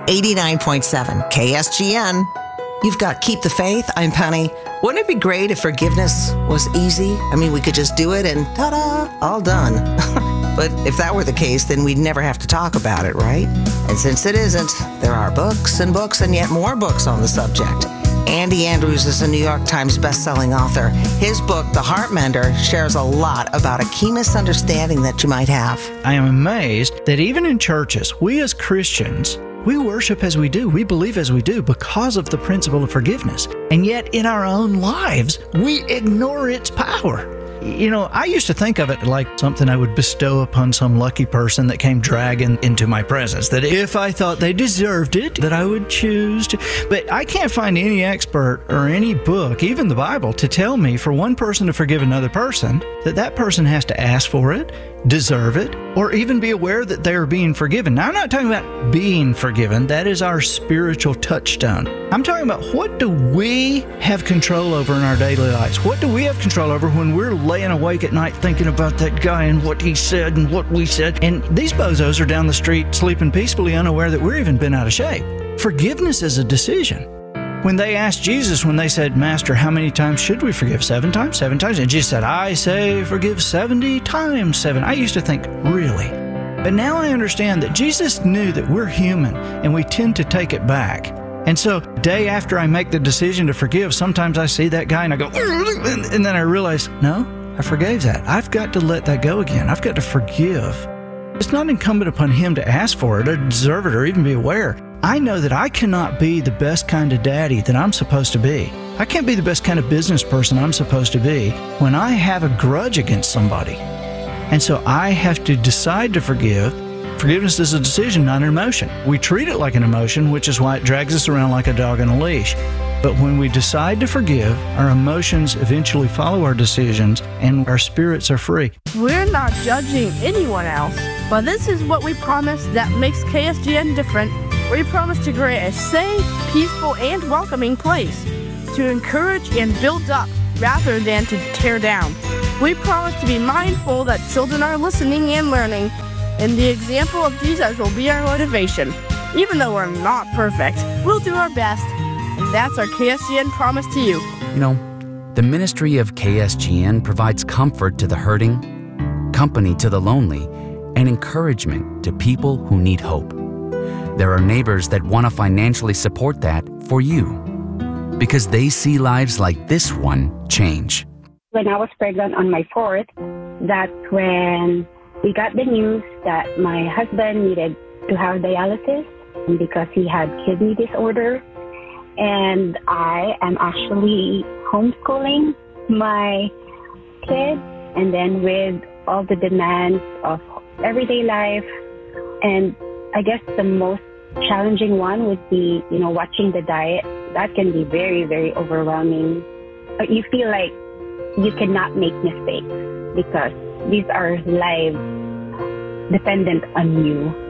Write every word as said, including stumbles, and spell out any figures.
eighty-nine point seven K S G N. You've got Keep the Faith. I'm Penny. Wouldn't it be great if forgiveness was easy? I mean, we could just do it and ta-da, all done. But if that were the case, then we'd never have to talk about it, right? And since it isn't, there are books and books and yet more books on the subject. Andy Andrews is a New York Times bestselling author. His book, The Heart Mender, shares a lot about a key misunderstanding that you might have. I am amazed that even in churches, we as Christians, we worship as we do, we believe as we do because of the principle of forgiveness. And yet in our own lives, we ignore its power. You know, I used to think of it like something I would bestow upon some lucky person that came dragging into my presence, that if I thought they deserved it, that I would choose to. But I can't find any expert or any book, even the Bible, to tell me for one person to forgive another person, that that person has to ask for it, deserve it, or even be aware that they are being forgiven. Now, I'm not talking about being forgiven. That is our spiritual touchstone. I'm talking about what do we have control over in our daily lives? What do we have control over when we're laying awake at night thinking about that guy and what he said and what we said? And these bozos are down the street sleeping peacefully, unaware that we're even been out of shape. Forgiveness is a decision. When they asked Jesus, when they said, Master, how many times should we forgive? Seven times? Seven times? And Jesus said, I say forgive seventy times seven. I used to think, really? But now I understand that Jesus knew that we're human and we tend to take it back. And so day after I make the decision to forgive, sometimes I see that guy and I go, and then I realize, no, I forgave that. I've got to let that go again. I've got to forgive. It's not incumbent upon him to ask for it or deserve it or even be aware. I know that I cannot be the best kind of daddy that I'm supposed to be. I can't be the best kind of business person I'm supposed to be when I have a grudge against somebody. And so I have to decide to forgive. Forgiveness is a decision, not an emotion. We treat it like an emotion, which is why it drags us around like a dog on a leash. But when we decide to forgive, our emotions eventually follow our decisions and our spirits are free. We're not judging anyone else, but this is what we promise that makes K S G N different. We promise to create a safe, peaceful, and welcoming place to encourage and build up rather than to tear down. We promise to be mindful that children are listening and learning, and the example of Jesus will be our motivation. Even though we're not perfect, we'll do our best, and that's our K S G N promise to you. You know, the ministry of K S G N provides comfort to the hurting, company to the lonely, and encouragement to people who need hope. There are neighbors that want to financially support that for you because they see lives like this one change. When I was pregnant on my fourth, that's when we got the news that my husband needed to have dialysis because he had kidney disorder. And I am actually homeschooling my kids, and then with all the demands of everyday life, and I guess the most challenging one would be, you know, watching the diet. That can be very, very overwhelming. But you feel like you cannot make mistakes because these are lives dependent on you.